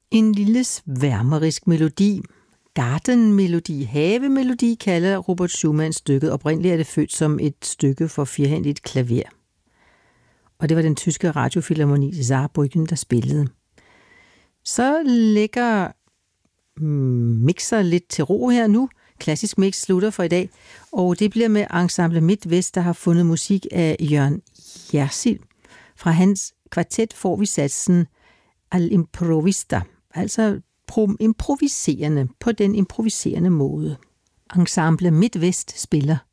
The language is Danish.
En lille sværmerisk melodi, gardenmelodi, havemelodi, kalder Robert Schumann stykket. Oprindeligt er det født som et stykke for firhændigt klaver. Og det var den tyske radiofilharmoni Saarbrücken, der spillede. Så lægger mixer lidt til ro her nu. Klassisk mix slutter for i dag, og det bliver med Ensemble MidtVest, der har fundet musik af Jørgen Jersild. Fra hans kvartet får vi satsen All'improvista, altså improviserende, på den improviserende måde. Ensemble MidtVest spiller